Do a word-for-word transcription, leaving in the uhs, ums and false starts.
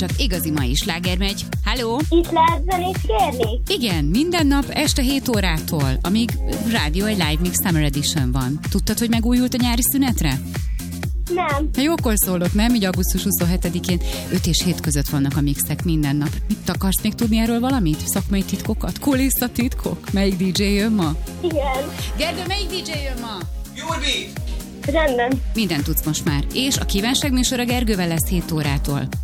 csak igazi mai sláger megy. Halló? Itt lehet zenét kérni? Igen, minden nap este hét órától, amíg rádió egy Live Mix Summer Edition van. Tudtad, hogy megújult a nyári szünetre? Nem. Na jókor szólok, nem? Így augusztus huszonhetedikén öt és hét között vannak a mixek minden nap. Mit akarsz még tudni erről valamit? Szakmai titkokat? Kulisszatitkok? Melyik dé dzsé jön ma? Igen. Gergő, melyik dé dzsé jön ma? Your beat! Rendben. Mindent tudsz most már. És a kívánságműsor a Gergővel lesz hét órától.